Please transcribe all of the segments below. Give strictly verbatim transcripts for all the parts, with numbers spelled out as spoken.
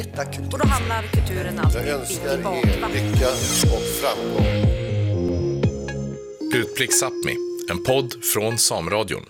Och då hamnar kulturen alltid Jag önskar er lycka och framgång. Utblick Sápmi, en podd från Sameradion.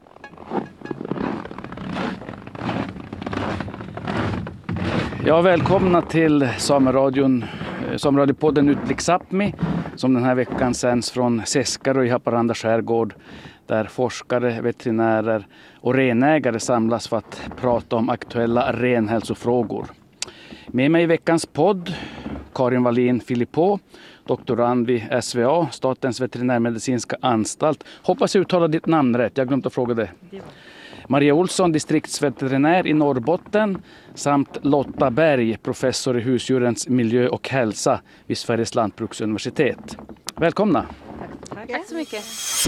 Ja, välkomna till Sameradion, Sameradiopodden Utblick Sápmi, som den här veckan sänds från Seskarö i Haparanda skärgård, där forskare, veterinärer och renägare samlas för att prata om aktuella renhälsofrågor. Med mig i veckans podd, Karin Wallin-Philippot, doktorand vid S V A, Statens veterinärmedicinska anstalt. Hoppas jag uttalar ditt namn rätt, jag har glömt att fråga det. Maria Olsson, distriktsveterinär i Norrbotten, samt Lotta Berg, professor i husdjurens miljö och hälsa vid Sveriges lantbruksuniversitet. Välkomna! Tack, Tack så mycket!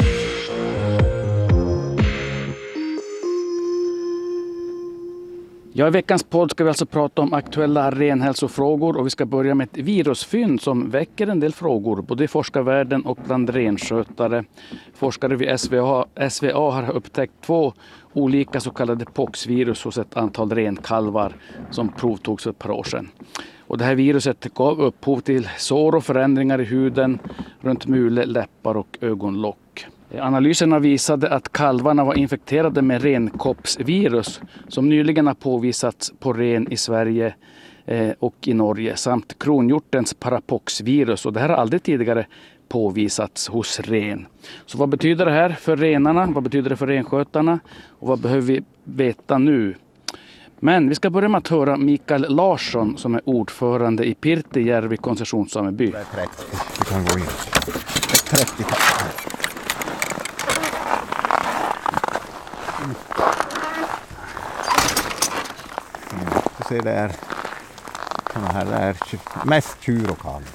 Ja, i veckans podd ska vi alltså prata om aktuella renhälsofrågor, och vi ska börja med ett virusfynd som väcker en del frågor både i forskarvärlden och bland renskötare. Forskare vid S V A, S V A har upptäckt två olika så kallade poxvirus hos ett antal renkalvar som provtogs för ett par år sedan. Och det här viruset gav upphov till sår och förändringar i huden runt mule, läppar och ögonlock. Analyserna visade att kalvarna var infekterade med renkoppsvirus som nyligen har påvisats på ren i Sverige och i Norge, samt kronhjortens parapoxvirus, och det här har aldrig tidigare påvisats hos ren. Så vad betyder det här för renarna? Vad betyder det för renskötarna? Och vad behöver vi veta nu? Men vi ska börja med att höra Mikael Larsson som är ordförande i Pirttijärvi koncessionssameby. Det är trettio, du kan gå in. Det är trettio tappar. Du ser det är såna här, det är mest tjur och kalv.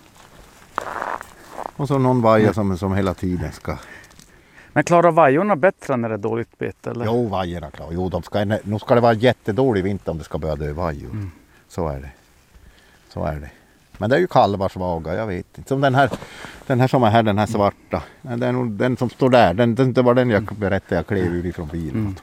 Och så någon vaja som, som hela tiden ska... Men klarar vajorna bättre när det är dåligt bete? Eller? Jo, vajerna klarar. Jo, de ska, nu ska det vara jättedålig vinter om det ska börja dö vajor. Mm. Så är det. Så är det. Men det är ju kalvar svaga, jag vet inte. Som den här, den här som är här, den här svarta. Den, den, den som står där, den, den, det var den jag berättade, jag klev ur ifrån bilen. Mm.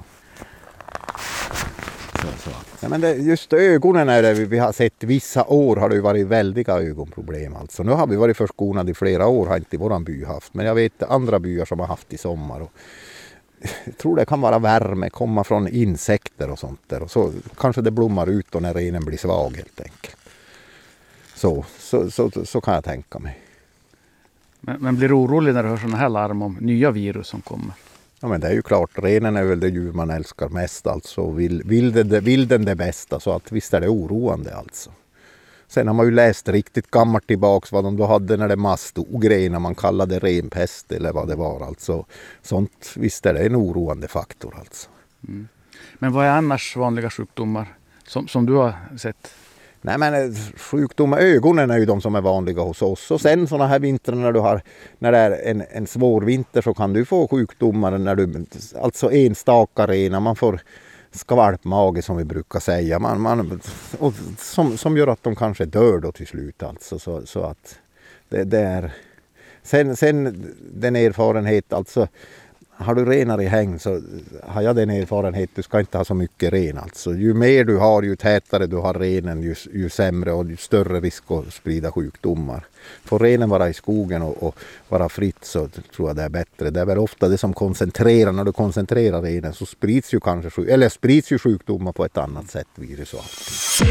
Så, så. Ja, men det, just ögonen är det vi har sett, vissa år har det ju varit väldiga ögonproblem. Alltså. Nu har vi varit förskonade i flera år, har inte våran by haft. Men jag vet andra byar som har haft i sommar. Och jag tror det kan vara värme, komma från insekter och sånt där. Och så kanske det blommar ut då när renen blir svag helt enkelt. Så, så, så, så, så kan jag tänka mig. Men, men blir du orolig när du hör sådana här larm om nya virus som kommer? Ja, men det är ju klart, renen är väl det djur man älskar mest, alltså vill, vill, den, vill den det bästa, så att visst är det oroande alltså. Sen har man ju läst riktigt gammalt tillbaks vad de då hade när det mastog grejer, man kallade renpest eller vad det var, alltså sånt, visst är det en oroande faktor alltså. Mm. Men vad är annars vanliga sjukdomar som, som du har sett? Nej, men sjukdomar, ögonen är ju de som är vanliga hos oss. Och sen sådana här vintrar när du har, när det är en, en svår vinter, så kan du få sjukdomar när du, alltså enstaka rena, man får skvalpmage som vi brukar säga. Man, man, och som, som gör att de kanske dör då till slut alltså. Så, så att det, det är, sen, sen den erfarenhet, alltså har du renar i häng så har jag den erfarenhet, du ska inte ha så mycket ren alltså. Ju mer du har, ju tätare du har renen, ju, ju sämre och ju större risk att sprida sjukdomar. Får renen vara i skogen och, och vara fritt, så tror jag det är bättre. Det är väl ofta det som koncentrerar, när du koncentrerar renen så sprids ju kanske eller sprids ju sjukdomar på ett annat sätt, virus och allt.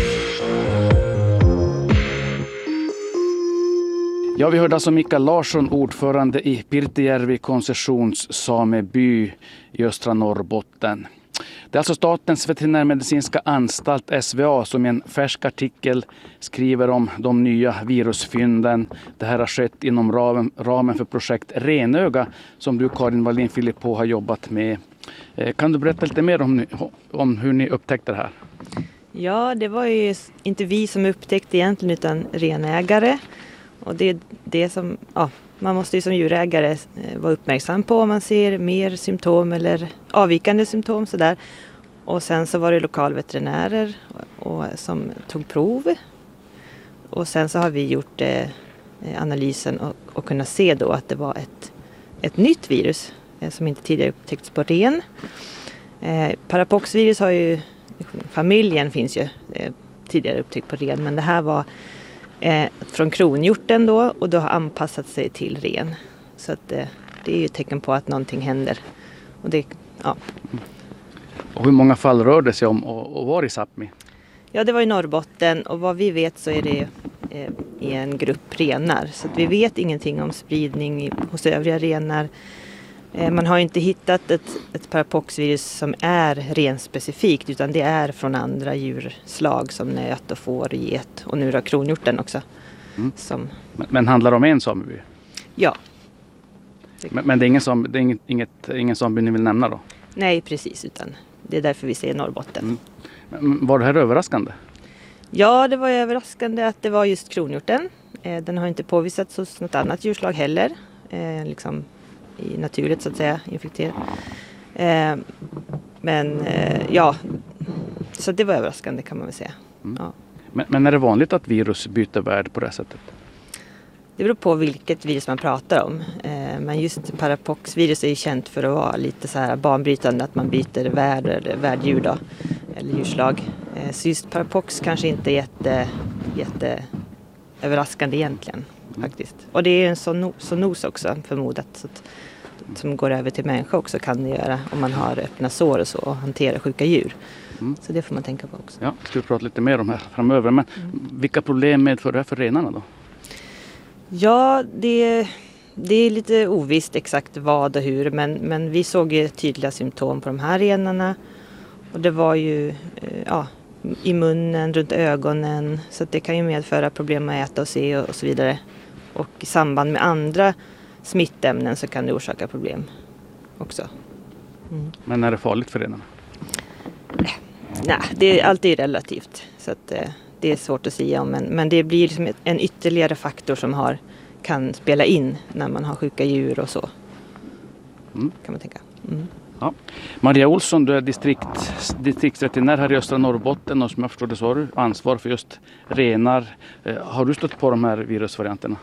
Ja, vi hörde alltså Mikael Larsson, ordförande i Pirttijärvi koncessionssameby i östra Norrbotten. Det är alltså Statens veterinärmedicinska anstalt S V A som i en färsk artikel skriver om de nya virusfynden. Det här har skett inom ramen, ramen för projekt Renöga som du, Karin Wallin-Philippot, har jobbat med. Kan du berätta lite mer om, om hur ni upptäckte det här? Ja, det var ju inte vi som upptäckte egentligen utan renägare. Och det är det som, ja, man måste ju som djurägare vara uppmärksam på om man ser mer symptom eller avvikande symptom sådär. Och sen så var det lokalveterinärer och, och, som tog prov. Och sen så har vi gjort eh, analysen och, och kunnat se då att det var ett, ett nytt virus eh, som inte tidigare upptäckts på ren. Eh, parapoxvirus har ju, familjen finns ju eh, tidigare upptäckt på ren, men det här var eh, från kronhjorten då, och då har anpassat sig till ren. Så att, eh, det är ju ett tecken på att någonting händer. Och det, ja. Och hur många fall rör det sig om och, och var i Sápmi? Ja, det var i Norrbotten, och vad vi vet så är det eh, i en grupp renar. Så att vi vet ingenting om spridning i, hos övriga renar. Eh, man har inte hittat ett, ett parapoxvirus som är renspecifikt, utan det är från andra djurslag som nöt och får och get, och nu då kronhjorten också. Mm. Som, Men, men handlar det om en sameby? ja. Men, men det är ingen, som, det är inget, inget, ingen sameby ni vill nämna då? Nej, precis, utan det är därför vi säger Norrbotten. Mm. Men var det här överraskande? Ja, det var överraskande att det var just kronhjorten. Eh, den har inte påvisats hos något annat djurslag heller. Eh, liksom i naturligt så att säga, infekterad. Eh, men eh, ja, så det var överraskande kan man väl säga. Mm. Ja. Men, men är det vanligt att virus byter värld på det sättet? Det beror på vilket virus man pratar om. Eh, men just parapoxvirus är ju känt för att vara lite så här banbrytande, att man byter värld eller värddjur då, eller djurslag. Eh, så just parapox kanske inte är jätte, jätte överraskande egentligen faktiskt. Och det är en sån zoonos också förmodat, så att, som går över till människa också kan det göra om man har öppna sår och så och hanterar sjuka djur. Mm. Så det får man tänka på också. Ja, ska vi prata lite mer om här framöver. Men mm. vilka problem medför det här för renarna då? Ja, det, det är lite ovisst exakt vad och hur, men, men vi såg ju tydliga symptom på de här renarna. Och det var ju ja, i munnen, runt ögonen, så att det kan ju medföra problem med att äta och se och, och så vidare. Och i samband med andra smittämnen så kan det orsaka problem också. Mm. Men är det farligt för renarna? Nej, det är alltid relativt, så att det är svårt att säga om, men, men det blir liksom en ytterligare faktor som har, kan spela in när man har sjuka djur och så. Mm. Kan man tänka. Mm. Ja. Maria Olsson, du är distrikt, distriktsveterinär här i östra Norrbotten, och som jag förstår det så har du ansvar för just renar. Eh, har du stött på de här virusvarianterna?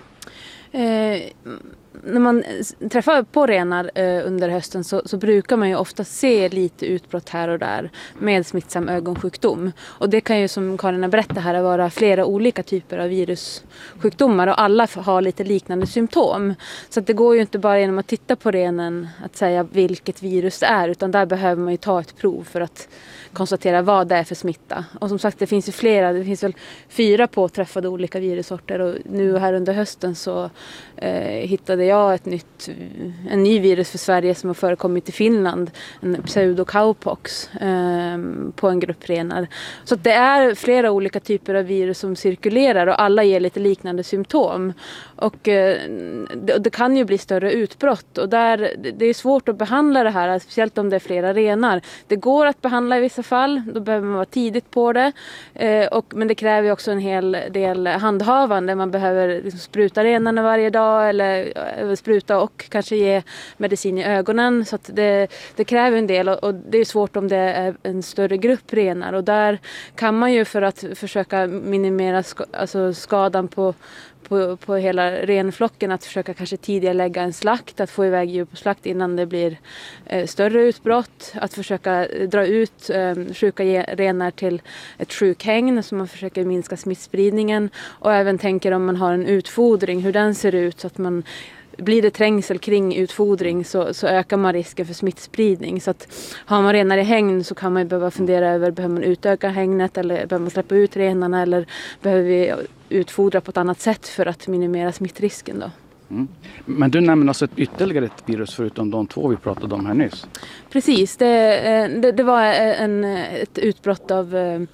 Eh, när man träffar på renar eh, under hösten så, så brukar man ju ofta se lite utbrott här och där med smittsam ögonsjukdom. Och det kan ju, som Karin har berättat här, vara flera olika typer av virussjukdomar, och alla har lite liknande symptom. Så att det går ju inte bara genom att titta på renen att säga vilket virus det är, utan där behöver man ju ta ett prov för att konstatera vad det är för smitta. Och som sagt, det finns ju flera, det finns väl fyra påträffade olika virussorter, och nu här under hösten så eh, hittade jag ett nytt, en ny virus för Sverige som har förekommit i Finland, en pseudocowpox eh, på en grupp renar. Så att det är flera olika typer av virus som cirkulerar, och alla ger lite liknande symptom. Och eh, det, det kan ju bli större utbrott, och där, det är svårt att behandla det här, speciellt om det är flera renar. Det går att behandla i vissa fall, då behöver man vara tidigt på det. Eh, och, men det kräver ju också en hel del handhavande. Man behöver liksom spruta renarna varje dag, eller eh, spruta och kanske ge medicin i ögonen. Så att det, det kräver en del, och, och det är svårt om det är en större grupp renar. Och där kan man ju, för att försöka minimera sk- alltså skadan på På, på hela renflocken, att försöka kanske tidigare lägga en slakt, att få iväg djur på slakt innan det blir eh, större utbrott, att försöka dra ut eh, sjuka renar till ett sjukhägn så man försöker minska smittspridningen, och även tänker om man har en utfodring, hur den ser ut, så att man blir det trängsel kring utfodring så, så ökar man risken för smittspridning. Så att har man renar i hägn så kan man ju behöva fundera över, behöver man utöka hägnet, eller behöver man släppa ut renarna, eller behöver vi utfodra på ett annat sätt för att minimera smittrisken då. Mm. Men du nämner alltså ett ytterligare ett virus förutom de två vi pratade om här nyss. Precis, det, det, det var en, ett utbrott av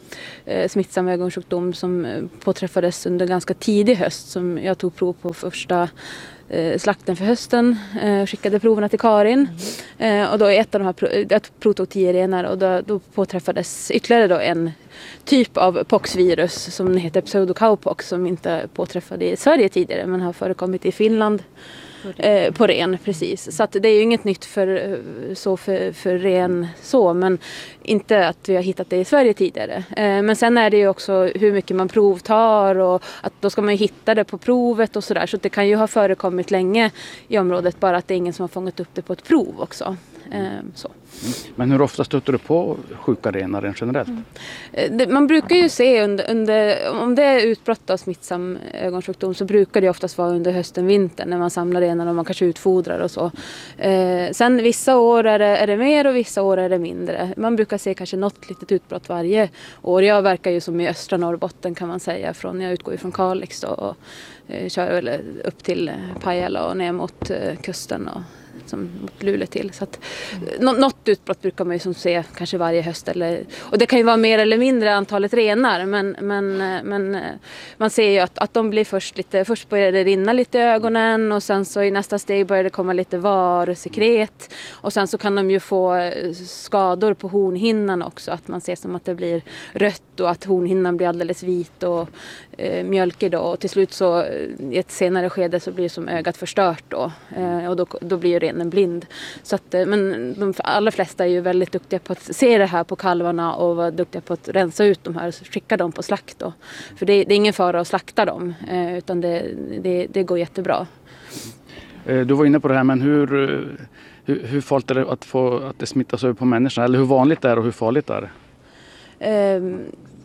eh, smittsam ögonsjukdom som påträffades under ganska tidig höst, som jag tog prov på första eh, slakten för hösten, eh, skickade proverna till Karin mm. eh, och då ett av de här, jag provtog tio renar, och då, då påträffades ytterligare då en typ av poxvirus som heter pseudocowpox, som inte är påträffad i Sverige tidigare men har förekommit i Finland eh, på ren, precis. Så att det är ju inget nytt för, så för, för ren så, men inte att vi har hittat det i Sverige tidigare. Eh, men sen är det ju också hur mycket man provtar, och att då ska man ju hitta det på provet och sådär, så att det kan ju ha förekommit länge i området, bara att det är ingen som har fångat upp det på ett prov också. Eh, så. Men hur ofta stöter du på sjuka renar rent generellt? Mm. Det, man brukar ju se under, under, om det är utbrott av smittsam ögonsjukdom så brukar det oftast vara under hösten, vintern när man samlar renar och man kanske utfodrar och så. Eh, sen vissa år är det, är det mer och vissa år är det mindre. Man brukar se kanske något litet utbrott varje år. Jag verkar ju som i östra Norrbotten kan man säga. Från, jag utgår ju från Kalix då, och eh, kör väl upp till Pajala och ner mot eh, kusten och som mot Luleå till. Så att, nå- något utbrott brukar man ju som se kanske varje höst. Eller, och det kan ju vara mer eller mindre antalet renar. Men, men, men man ser ju att, att de blir först lite, först börjar det rinna lite i ögonen och sen så i nästa steg börjar det komma lite varsekret. Och sen så kan de ju få skador på hornhinnan också. Att man ser som att det blir rött och att hornhinnan blir alldeles vit och eh, mjölkig då. Och till slut så i ett senare skede så blir som ögat förstört då. Eh, och då, då blir ju renen blind. Så att, men de allra flesta är ju väldigt duktiga på att se det här på kalvarna och vara duktiga på att rensa ut de här och skicka dem på slakt då. För det, det är ingen fara att slakta dem eh, utan det, det, det går jättebra. Du var inne på det här, men hur, hur, hur farligt är det att, få, att det smittas över på människorna? Eller hur vanligt är det och hur farligt är det? Um,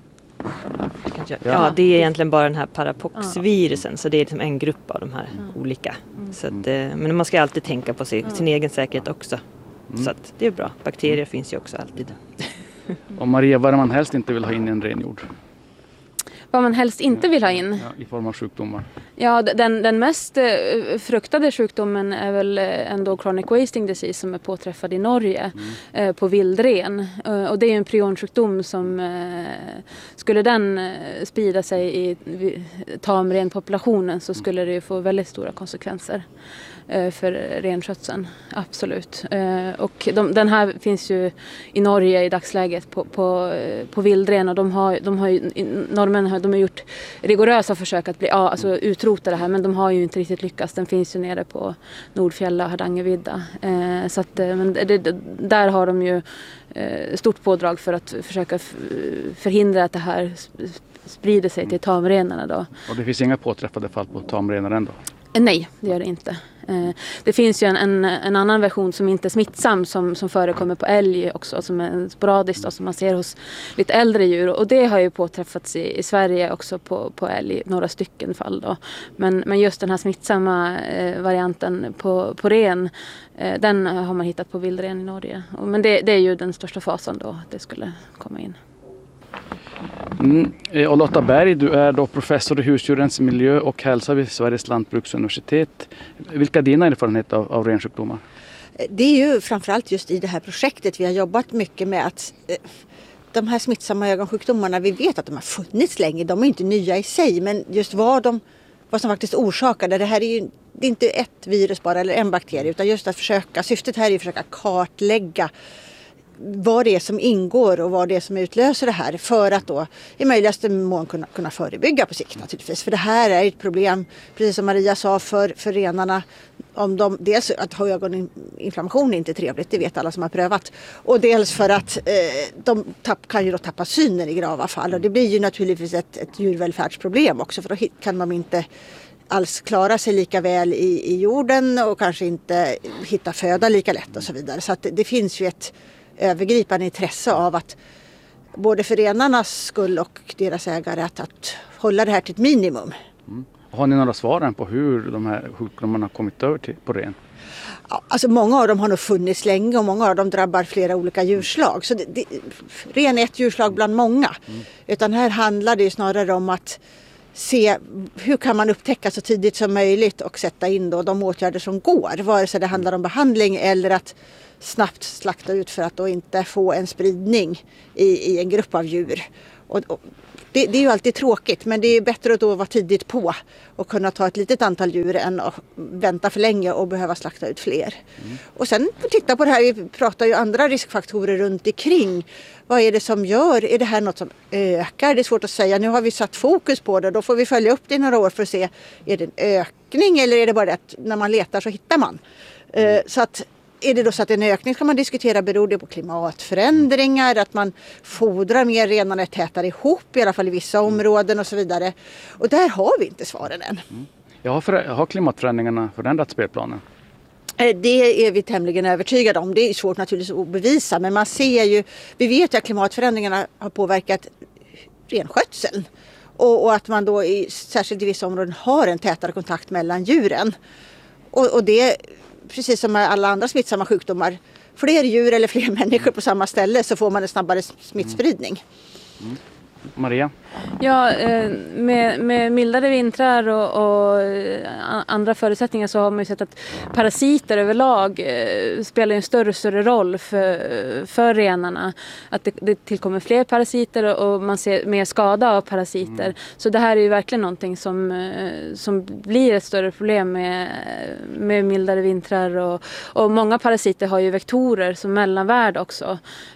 Ja, det är egentligen bara den här parapoxvirusen, så det är liksom en grupp av de här olika. Så att, men man ska alltid tänka på sin, sin egen säkerhet också. Mm. Så att det är bra. Bakterier finns ju också alltid. Och Maria, vad är det man helst inte vill ha in i en renhjord? Vad man helst inte vill ha in? Ja, i form av sjukdomar. Ja, den, den mest eh, fruktade sjukdomen är väl eh, ändå chronic wasting disease som är påträffad i Norge mm. eh, på vildren. Eh, och det är ju en prionsjukdom som eh, skulle den eh, sprida sig i tamrenpopulationen så skulle det ju få väldigt stora konsekvenser eh, för renskötseln. Absolut. Eh, och de, den här finns ju i Norge i dagsläget på, på, på vildren och de har, de har ju, norrmän har, de har gjort rigorösa försök att bli, ja, alltså utrota det här, men de har ju inte riktigt lyckats. Den finns ju nere på Nordfjälla och Hardangervidda. Eh, så att, men det, det, där har de ju eh, stort pådrag för att försöka f- förhindra att det här sprider sig till tamrenarna då. Och det finns inga påträffade fall på tamrenar ändå? Nej, det gör det inte. Det finns ju en, en, en annan version som inte är smittsam som, som förekommer på älg också, som är sporadiskt och som man ser hos lite äldre djur. Och det har ju påträffats i, i Sverige också på, på älg, några stycken fall då. Men, men just den här smittsamma eh, varianten på, på ren, eh, den har man hittat på vildren i Norge. Och, men det, det är ju den största fasan då, att det skulle komma in. Mm. Och Lotta Berg, du är då professor i husdjurens miljö och hälsa vid Sveriges lantbruksuniversitet. Vilka är dina erfarenheter av, av rensjukdomar? Det är ju framförallt just i det här projektet vi har jobbat mycket med att eh, de här smittsamma ögonsjukdomarna, vi vet att de har funnits länge, de är inte nya i sig, men just vad, de, vad som faktiskt orsakar det, det här är ju det är inte ett virus bara eller en bakterie, utan just att försöka, syftet här är att försöka kartlägga vad det är som ingår och vad det är som utlöser det här för att då i möjligaste mån kunna, kunna förebygga på sikt naturligtvis. För det här är ett problem, precis som Maria sa, för, för renarna. Om de, dels att ha ögoninflammation är inte trevligt, det vet alla som har prövat. Och dels för att eh, de tapp, kan ju då tappa synen i grava fall. Och det blir ju naturligtvis ett, ett djurvälfärdsproblem också, för då kan de inte alls klara sig lika väl i, i jorden och kanske inte hitta föda lika lätt och så vidare. Så att det, det finns ju ett övergripande intresse av att både för renarnas skull och deras ägare att, att hålla det här till ett minimum. Mm. Har ni några svaren på hur de här sjukdomarna har kommit över till, på ren? Ja, alltså många av dem har nog funnits länge och många av dem drabbar flera olika djurslag. Så det, det, ren är ett djurslag bland många. Mm. Utan här handlar det snarare om att se hur kan man upptäcka så tidigt som möjligt och sätta in då de åtgärder som går. Vare sig det handlar om behandling eller att snabbt slakta ut för att då inte få en spridning i, i en grupp av djur. Och, och det, det är ju alltid tråkigt, men det är bättre att då vara tidigt på och kunna ta ett litet antal djur än att vänta för länge och behöva slakta ut fler. Mm. Och sen titta på det här, vi pratar ju andra riskfaktorer runt omkring. Vad är det som gör? Är det här något som ökar? Det är svårt att säga. Nu har vi satt fokus på det. Då får vi följa upp det i några år för att se, är det en ökning eller är det bara det att när man letar så hittar man? Mm. Uh, så att är det då så att en ökning ska man diskutera, beror det på klimatförändringar, att man fodrar mer renarna tätare ihop, i alla fall i vissa områden och så vidare. Och där har vi inte svaren än. Mm. Jag har, för, har klimatförändringarna förändrat spelplanen? Det är vi tämligen övertygade om. Det är svårt naturligtvis att bevisa, men man ser ju, vi vet ju att klimatförändringarna har påverkat renskötseln. Och, och att man då i, särskilt i vissa områden har en tätare kontakt mellan djuren. Och, och det, precis som med alla andra smittsamma sjukdomar, fler djur eller fler människor på samma ställe så får man en snabbare smittspridning. Mm. Maria? Ja, med, med mildare vintrar och, och andra förutsättningar så har man ju sett att parasiter överlag spelar en större och större roll för, för renarna. Att det, det tillkommer fler parasiter och man ser mer skada av parasiter. Mm. Så det här är ju verkligen någonting som, som blir ett större problem med, med mildare vintrar. Och, och många parasiter har ju vektorer som mellanvärd också.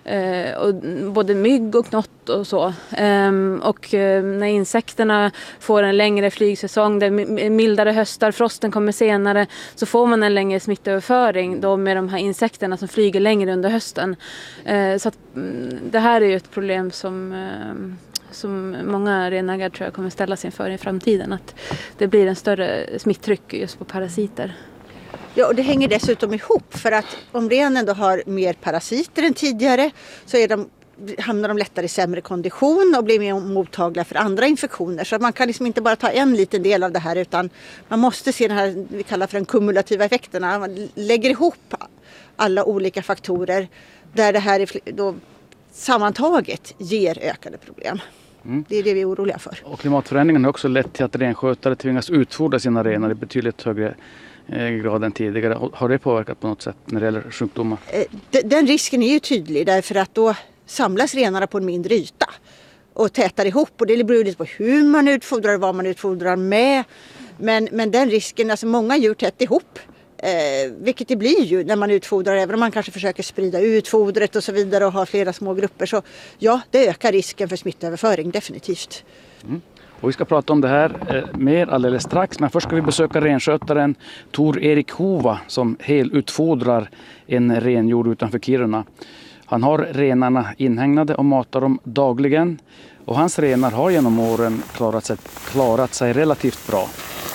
Och både mygg och knott och så. Um, och uh, när insekterna får en längre flygsäsong, där mildare höstar, frosten kommer senare, så får man en längre smittöverföring då med de här insekterna som flyger längre under hösten. Uh, så att, um, det här är ju ett problem som, uh, som många renägare tror jag kommer ställa sig inför i framtiden, att det blir en större smitttryck just på parasiter. Ja, och det hänger dessutom ihop, för att om renen då har mer parasiter än tidigare så är de hamnar de lättare i sämre kondition och blir mer mottagliga för andra infektioner. Så att man kan liksom inte bara ta en liten del av det här, utan man måste se den här vi kallar för den kumulativa effekterna. Man lägger ihop alla olika faktorer där det här är då sammantaget ger ökade problem. Mm. Det är det vi är oroliga för. Och klimatförändringen har också lett till att renskötare tvingas utfodra sina renar i betydligt högre grad än tidigare. Har det påverkat på något sätt när det gäller sjukdomar? Den risken är ju tydlig, därför att då samlas renarna på en mindre yta och tätar ihop, och det beror lite på hur man utfodrar och vad man utfodrar med. Men, men den risken, alltså många djur tätt ihop, eh, vilket det blir ju när man utfodrar, även om man kanske försöker sprida ut fodret och så vidare och ha flera små grupper, så ja, det ökar risken för smittöverföring definitivt. Mm. Och vi ska prata om det här eh, mer alldeles strax, men först ska vi besöka renskötaren Tor Erik Hova som helutfodrar en renjord utanför Kiruna. Han har renarna inhägnade och matar dem dagligen, och hans renar har genom åren klarat sig, klarat sig relativt bra.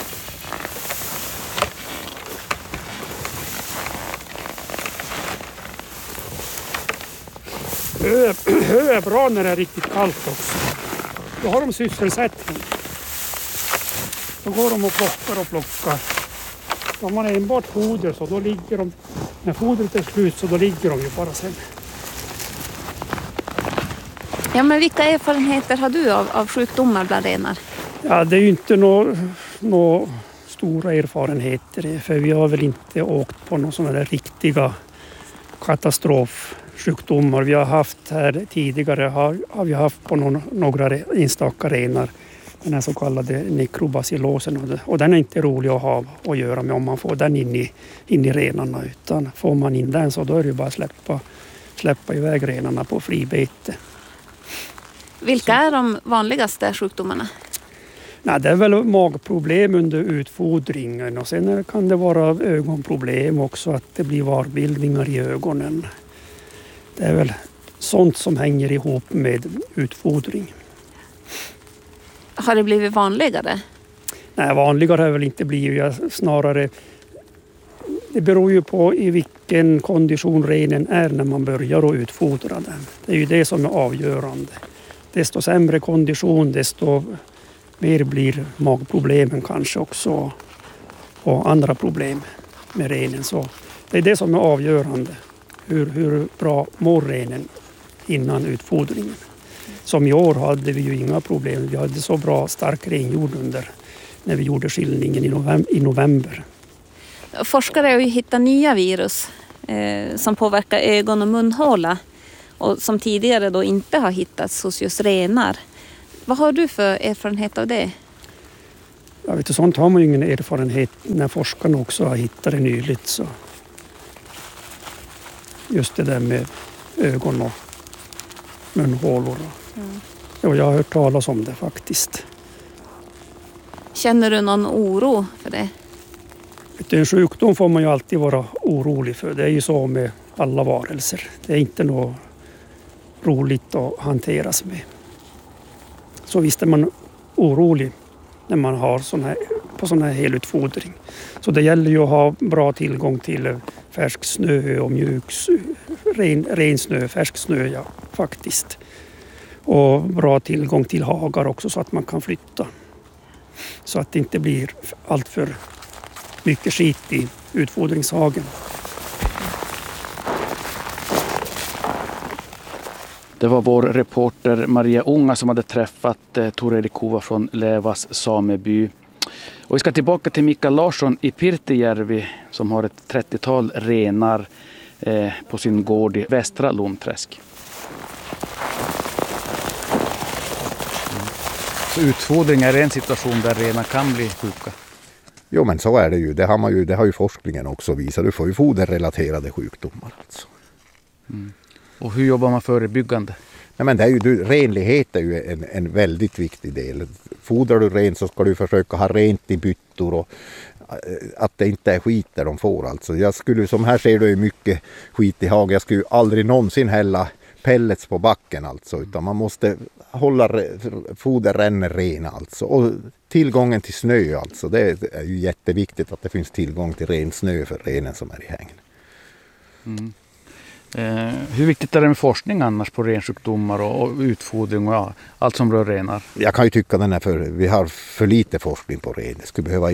Hö är bra när det är riktigt kallt också. Då har de sysselsättning. Då går de och plockar och plockar. Om man enbart foder så då ligger de, när fodret är slut så då ligger de ju bara sen. Ja, men vilka erfarenheter har du av, av sjukdomar bland renar? Ja, det är ju inte några nå stora erfarenheter, för vi har väl inte åkt på några sådana där riktiga katastrofsjukdomar. Vi har haft här tidigare, har, har vi haft på någon, några enstaka renar, den här så kallade nekrobacillosen, och, det, och den är inte rolig att ha att göra med om man får den in i, in i renarna, utan får man in den så då är det bara att släppa, släppa iväg renarna på fribete. Vilka är de vanligaste sjukdomarna? Nej, det är väl magproblem under utfodringen, och sen kan det vara ögonproblem också, att det blir varbildningar i ögonen. Det är väl sånt som hänger ihop med utfodring. Har det blivit vanligare? Nej, vanligare har väl inte blivit, snarare det beror ju på i vilken kondition renen är när man börjar att utfodra den. Det är ju det som är avgörande. Desto sämre kondition, desto mer blir magproblemen kanske också, och andra problem med renen. Så det är det som är avgörande, hur, hur bra mår renen innan utfodringen. Som i år hade vi ju inga problem, vi hade så bra stark renjord under när vi gjorde skiljningen i november. I november. Forskare har ju hittat nya virus eh, som påverkar ögon och munhåla, och som tidigare då inte har hittats hos just renar. Vad har du för erfarenhet av det? Jag vet, sånt har man ju ingen erfarenhet när forskarna också har hittat det nyligt. Så. Just det där med ögon och munhålor. Mm. Och jag har hört talas om det faktiskt. Känner du någon oro för det? En sjukdom får man ju alltid vara orolig för. Det är ju så med alla varelser. Det är inte något roligt att hanteras med. Så visst är man orolig när man har såna här på sån här helutfodring. Så det gäller ju att ha bra tillgång till färsk snö och mjuk ren, ren snö, färsk snö ja, faktiskt. Och bra tillgång till hagar också så att man kan flytta. Så att det inte blir allt för mycket skit i utfodringshagen. Det var vår reporter Maria Unga som hade träffat eh, Tor-Erik Kova från Lävas sameby. Och vi ska tillbaka till Mikael Larsson i Pirttijärvi som har ett trettiotal renar eh, på sin gård i Västra Lomträsk. Så utfodring är en situation där renar kan bli sjuka? Jo, men så är det ju. Det har, man ju, det har ju forskningen också visat. Du får ju foderrelaterade sjukdomar. Alltså. Mm. Och hur jobbar man förebyggande? Nej, men det är ju, du, renlighet är ju en, en väldigt viktig del. Fodrar du ren så ska du försöka ha rent i byttor och att det inte är skit där de får. Alltså. Jag skulle, som här ser du mycket skit i hagen. Jag skulle ju aldrig någonsin hälla pellets på backen alltså, utan man måste hålla foderränner rena alltså. Och tillgången till snö alltså, det är ju jätteviktigt att det finns tillgång till ren snö för renen som är i hägn. Mm. Eh, hur viktigt är det med forskning annars på rensjukdomar och, och utfodring och ja, allt som rör renar? Jag kan ju tycka den är för, vi har för lite forskning på ren. Det skulle behöva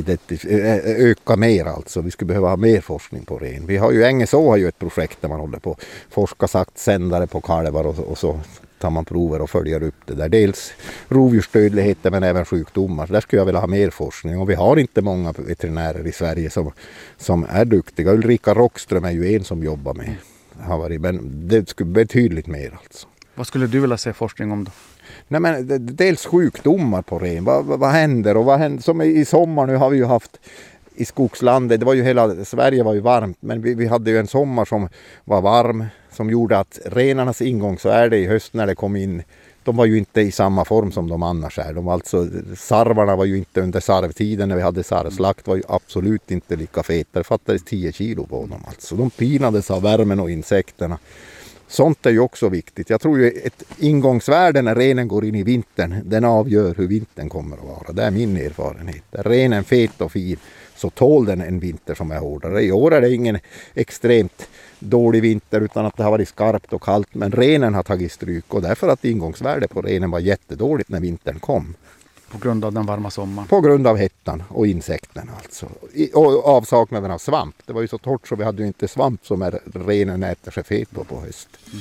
öka mer alltså. Vi skulle behöva ha mer forskning på ren. Vi har ju Änge så har ju ett projekt där man håller på att forska sagt sändare på kalvar och, och så tar man prover och följer upp det där. Dels rovdjursdödligheter men även sjukdomar. Där skulle jag vilja ha mer forskning och vi har inte många veterinärer i Sverige som, som är duktiga. Ulrika Rockström är ju en som jobbar med. Har varit, men det skulle betydligt mer alltså. Vad skulle du vilja se forskning om då? Nej, men dels sjukdomar på ren. Vad, vad, vad händer? Och vad händer? Som i sommar nu har vi ju haft i skogslandet. Det var ju hela Sverige var ju varmt, men vi, vi hade ju en sommar som var varm som gjorde att renarnas ingång så är det i höst när det kom in. De var ju inte i samma form som de annars är. De var alltså, sarvarna var ju inte under sarvtiden när vi hade sarvslakt var ju absolut inte lika feta. Det fattades tio kilo på dem alltså. De pinades av värmen och insekterna. Sånt är ju också viktigt. Jag tror ju ett ingångsvärde när renen går in i vintern, den avgör hur vintern kommer att vara. Det är min erfarenhet. Är renen fet och fin så tål den en vinter som är hårdare. I år är det ingen extremt dålig vinter utan att det har varit skarpt och kallt. Men renen har tagit stryk och därför att ingångsvärdet på renen var jättedåligt när vintern kom. På grund av den varma sommaren? På grund av hettan och insekterna alltså. Och avsaknaden av svamp. Det var ju så torrt så vi hade ju inte svamp som är renen äter sig fet på på höst. Mm.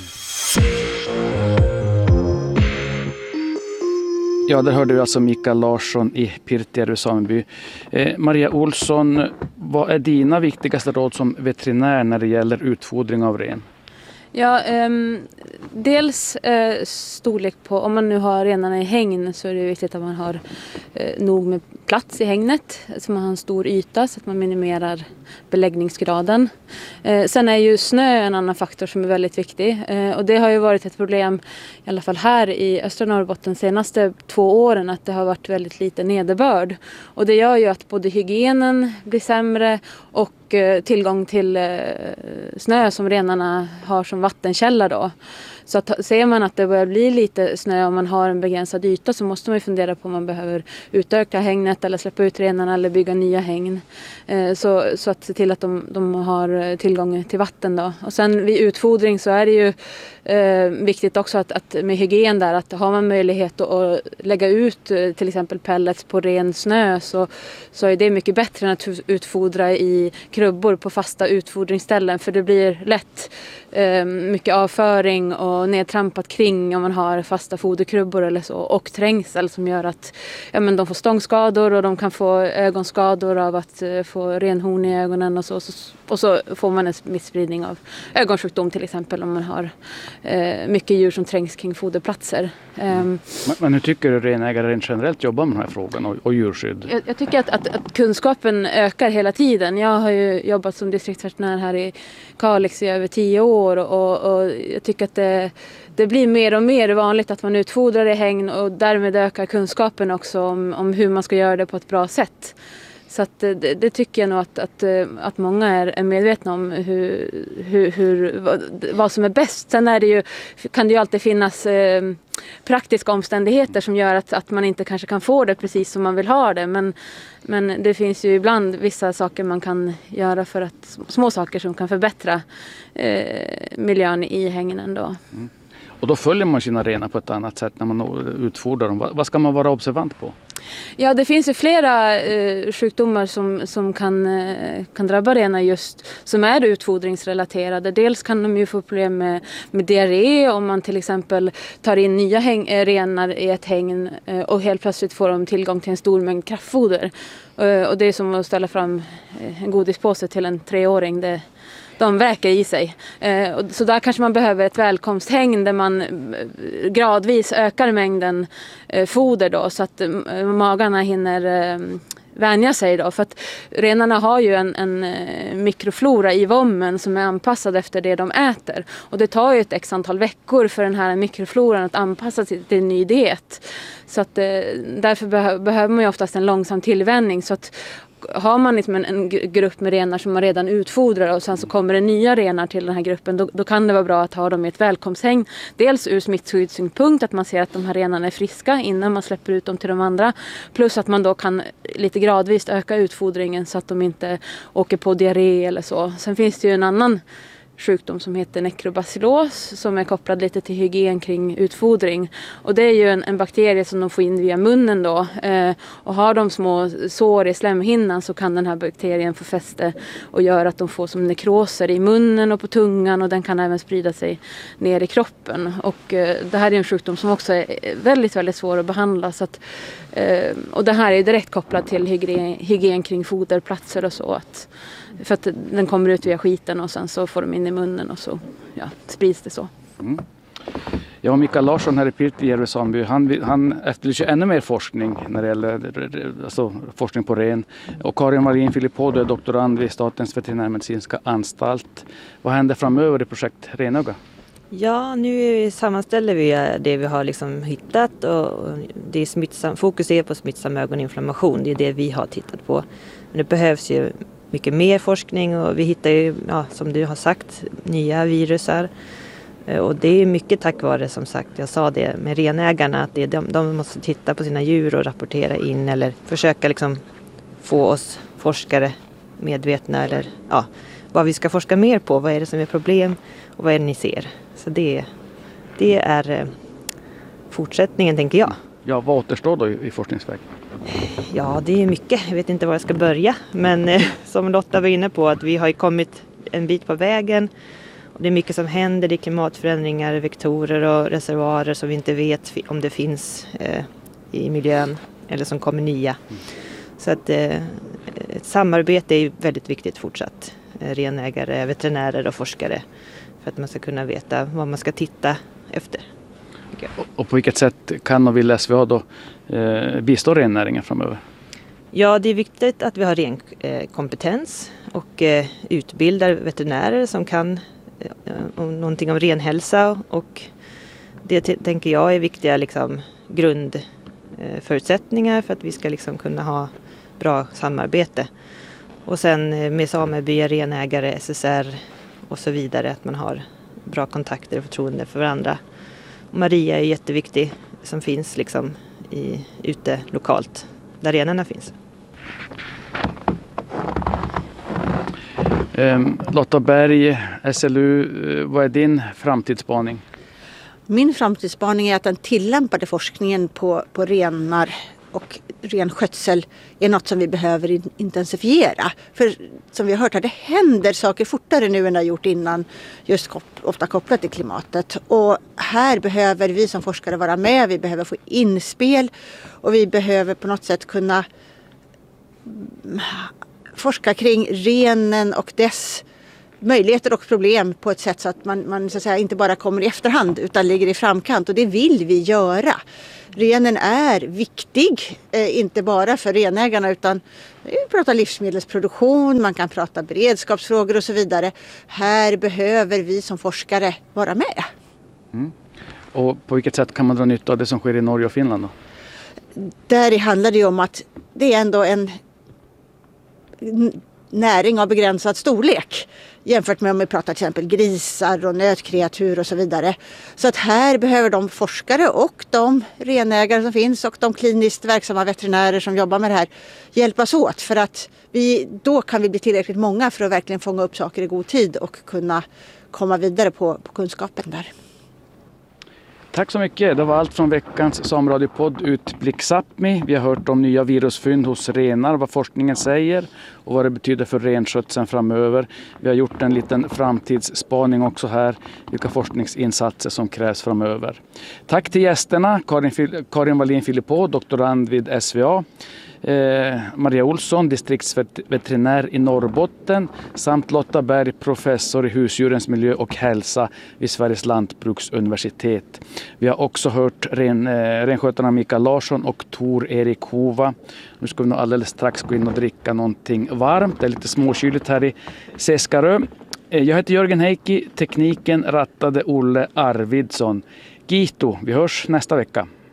Ja, där hörde vi alltså Mikael Larsson i Pirttijärvi sameby. Eh, Maria Olsson, vad är dina viktigaste råd som veterinär när det gäller utfodring av ren? Ja, eh, dels eh, storlek på, om man nu har renarna i hägn så är det viktigt att man har eh, nog med plats i hägnet. Så man har en stor yta så att man minimerar beläggningsgraden. Eh, sen är ju snö en annan faktor som är väldigt viktig. Eh, och det har ju varit ett problem i alla fall här i östra Norrbotten de senaste två åren att det har varit väldigt lite nederbörd. Och det gör ju att både hygienen blir sämre och eh, tillgång till eh, snö som renarna har som vattenkälla då. Så att, ser man att det börjar bli lite snö om man har en begränsad yta så måste man ju fundera på om man behöver utöka hängnet eller släppa ut renarna eller bygga nya hägn. Eh, så, så att se till att de, de har tillgång till vatten då. Och sen vid utfodring så är det ju eh, viktigt också att, att med hygien där att har man möjlighet att, att lägga ut till exempel pellets på ren snö så, så är det mycket bättre än att utfodra i krubbor på fasta utfodringsställen för det blir lätt eh, mycket avföring och och nedtrampat kring om man har fasta foderkrubbor eller så och trängsel som gör att ja, men de får stångskador och de kan få ögonskador av att uh, få renhorn i ögonen och så, så och så får man en smittspridning av ögonsjukdom till exempel om man har uh, mycket djur som trängs kring foderplatser. Mm. Um, men, men hur tycker du renägare rent generellt jobbar med den här frågan och, och djurskydd? Jag, jag tycker att, att, att kunskapen ökar hela tiden. Jag har ju jobbat som distriktsveterinär här i Kalix i över tio år och, och jag tycker att det Det blir mer och mer vanligt att man utfodrar i hägn och därmed ökar kunskapen också om, om hur man ska göra det på ett bra sätt. Så att det, det tycker jag nog att, att, att många är, är medvetna om hur, hur, hur, vad, vad som är bäst. Sen är det ju, kan det ju alltid finnas eh, praktiska omständigheter som gör att, att man inte kanske kan få det precis som man vill ha det. Men, men det finns ju ibland vissa saker man kan göra för att, små saker som kan förbättra eh, miljön i hägnen då. Mm. Och då följer man sina renar på ett annat sätt när man utfodrar dem. Vad ska man vara observant på? Ja, det finns ju flera eh, sjukdomar som, som kan, eh, kan drabba renar just som är utfodringsrelaterade. Dels kan de ju få problem med, med diarré om man till exempel tar in nya häng, eh, renar i ett hägn eh, och helt plötsligt får de tillgång till en stor mängd kraftfoder. Eh, och det är som att ställa fram en godispåse till en treåring. Det, de vräker i sig. Eh, så där kanske man behöver ett välkomsthägn där man gradvis ökar mängden eh, foder då, så att eh, magarna hinner eh, vänja sig då. För att renarna har ju en, en eh, mikroflora i vommen som är anpassad efter det de äter. Och det tar ju ett x antal veckor för den här mikrofloran att anpassa sig till en ny diet. Så att eh, därför beh- behöver man ju oftast en långsam tillvänjning. Så att har man liksom en, en grupp med renar som man redan utfodrar och sen så kommer det nya renar till den här gruppen, då, då kan det vara bra att ha dem i ett välkomsthägn. Dels ur smittskyddssynpunkt, att man ser att de här renarna är friska innan man släpper ut dem till de andra. Plus att man då kan lite gradvis öka utfodringen så att de inte åker på diarré eller så. Sen finns det ju en annan sjukdom som heter nekrobacillos som är kopplad lite till hygien kring utfodring. Och det är ju en, en bakterie som de får in via munnen då. Eh, och har de små sår i slemhinnan så kan den här bakterien få fäste och göra att de får som nekroser i munnen och på tungan, och den kan även sprida sig ner i kroppen. Och eh, det här är en sjukdom som också är väldigt, väldigt svår att behandla. Så att, eh, och det här är direkt kopplat till hygien, hygien kring foderplatser och så. Att, för att den kommer ut via skiten och sen så får de in i munnen och så ja, sprids det så. Mm. Ja, och Mikael Larsson här i Pirtti, Järve sameby, han, han efterlyser ännu mer forskning när det gäller alltså, forskning på ren. Och Karin Marin Filippodo är doktorand vid Statens veterinärmedicinska anstalt. Vad händer framöver i projekt Renöga? Ja, nu sammanställer vi det vi har liksom hittat, och det är smittsam, fokus är på smittsam ögoninflammation. Det är det vi har tittat på. Men det behövs ju mycket mer forskning, och vi hittar ju, ja, som du har sagt, nya virusar. Och det är mycket tack vare, som sagt, jag sa det med renägarna, att det är de, de måste titta på sina djur och rapportera in eller försöka liksom få oss forskare medvetna, eller ja, vad vi ska forska mer på, vad är det som är problem och vad är det ni ser. Så det, det är fortsättningen, tänker jag. Ja, vad återstår då i, i forskningsväg? Ja, det är mycket. Jag vet inte var jag ska börja. Men eh, som Lotta var inne på, att vi har ju kommit en bit på vägen. Och det är mycket som händer. Det är klimatförändringar, vektorer och reservoarer som vi inte vet om det finns eh, i miljön eller som kommer nya. Mm. Så att eh, ett samarbete är väldigt viktigt fortsatt. Eh, renägare, veterinärer och forskare. För att man ska kunna veta vad man ska titta efter. Och på vilket sätt kan och vill S V A då eh, bistå rennäringen framöver? Ja, det är viktigt att vi har ren eh, kompetens och eh, utbildar veterinärer som kan eh, någonting om renhälsa, och det t- tänker jag är viktiga liksom, grundförutsättningar eh, för att vi ska liksom, kunna ha bra samarbete. Och sen eh, med samebyar, renägare, S S R och så vidare, att man har bra kontakter och förtroende för varandra. Maria är jätteviktig, som finns liksom i, ute lokalt där renarna finns. Um, Lotta Berg, S L U, vad är din framtidsspaning? Min framtidsspaning är att den tillämpade forskningen på, på renar och renskötsel är något som vi behöver in, intensifiera. För som vi har hört här, det händer saker fortare nu än det har gjort innan, just kop, ofta kopplat till klimatet. Och här behöver vi som forskare vara med, vi behöver få inspel och vi behöver på något sätt kunna forska kring renen och dess möjligheter och problem på ett sätt så att man, man så att säga, inte bara kommer i efterhand utan ligger i framkant, och det vill vi göra. Renen är viktig, eh, inte bara för renägarna, utan vi pratar livsmedelsproduktion, man kan prata beredskapsfrågor och så vidare. Här behöver vi som forskare vara med. Mm. Och på vilket sätt kan man dra nytta av det som sker i Norge och Finland då? Där handlar det ju om att det är ändå en näring av begränsad storlek jämfört med om vi pratar till exempel grisar och nötkreatur och så vidare. Så att här behöver de forskare och de renägare som finns och de kliniskt verksamma veterinärer som jobbar med det här hjälpas åt, för att vi, då kan vi bli tillräckligt många för att verkligen fånga upp saker i god tid och kunna komma vidare på, på kunskapen där. Tack så mycket. Det var allt från veckans Samradiopodd Utblick Sápmi. Vi har hört om nya virusfynd hos renar, vad forskningen säger och vad det betyder för renskötseln framöver. Vi har gjort en liten framtidsspaning också här, vilka forskningsinsatser som krävs framöver. Tack till gästerna, Karin, Karin Wallin-Philippot, doktorand vid S V A. Eh, Maria Olsson, distriktsveterinär i Norrbotten, samt Lotta Berg, professor i husdjurens miljö och hälsa vid Sveriges lantbruksuniversitet. Vi har också hört ren, eh, renskötarna Mikael Larsson och Tor Erik Hova. Nu ska vi nog alldeles strax gå in och dricka någonting varmt. Det är lite småkyligt här i Seskarö. Eh, jag heter Jörgen Heikki, tekniken rattade Olle Arvidsson. Gito, vi hörs nästa vecka.